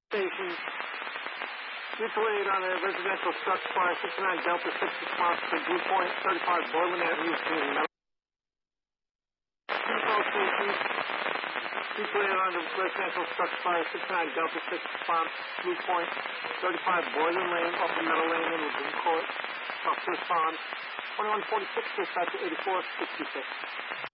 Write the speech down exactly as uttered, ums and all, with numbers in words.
Station. Mutual aid on a residential struck fire, sixty-nine Delta six response to Blue Point, thirty-five Boylan Avenue, Green. Control Station. Mutual aid on a residential struck fire, sixty-nine Delta six response, Blue Point, thirty-five Boylan Lane, Upper Meadow Lane, in Lagoon Court. Officer respond. twenty-one forty-six, dispatch to eighty-four sixty-six.